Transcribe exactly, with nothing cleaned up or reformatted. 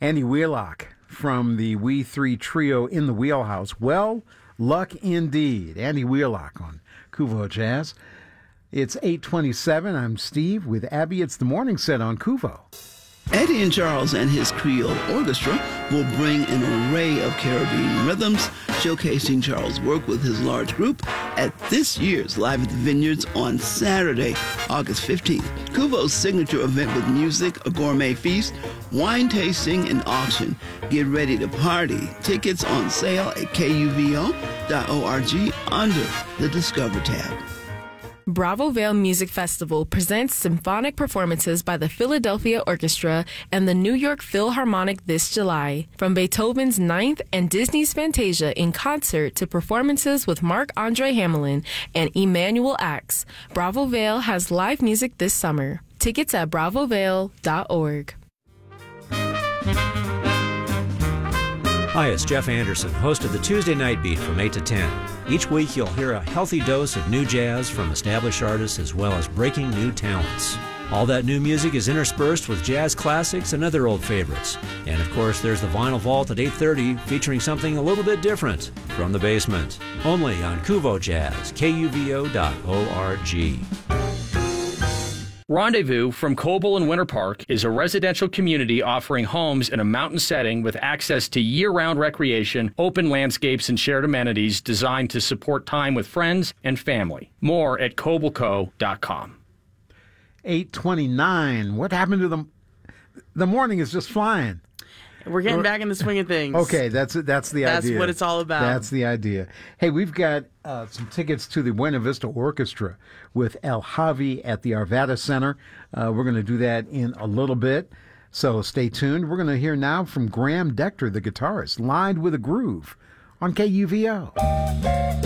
Andy Wheelock from the We Three Trio in the Wheelhouse. Well, luck indeed. Andy Wheelock on Kuvo Jazz. It's eight twenty-seven. I'm Steve with Abby. It's the morning set on Kuvo. Eddie and Charles and his Creole Orchestra will bring an array of Caribbean rhythms, showcasing Charles' work with his large group at this year's Live at the Vineyards on Saturday, August fifteenth. Kuvo's signature event with music, a gourmet feast, wine tasting, and auction. Get ready to party. Tickets on sale at K U V O dot org under the Discover tab. Bravo Vale Music Festival presents symphonic performances by the Philadelphia Orchestra and the New York Philharmonic this July. From Beethoven's Ninth and Disney's Fantasia in concert to performances with Marc-Andre Hamelin and Emanuel Ax, Bravo Vale has live music this summer. Tickets at bravo vale dot org. Hi, it's Jeff Anderson, host of the Tuesday Night Beat from eight to ten. Each week you'll hear a healthy dose of new jazz from established artists as well as breaking new talents. All that new music is interspersed with jazz classics and other old favorites. And of course there's the Vinyl Vault at eight thirty featuring something a little bit different from the basement. Only on Kuvo Jazz, K U V O dot org. Rendezvous from Coble and Winter Park is a residential community offering homes in a mountain setting with access to year-round recreation, open landscapes, and shared amenities designed to support time with friends and family. More at coble co dot com. eight twenty-nine. What happened to the... The morning is just flying. We're getting back in the swing of things. Okay, that's that's the that's idea. That's what it's all about. That's the idea. Hey, we've got uh, some tickets to the Buena Vista Orchestra with El Javi at the Arvada Center. Uh, we're going to do that in a little bit, so stay tuned. We're going to hear now from Graham Decter, the guitarist, Lined with a Groove on K U V O.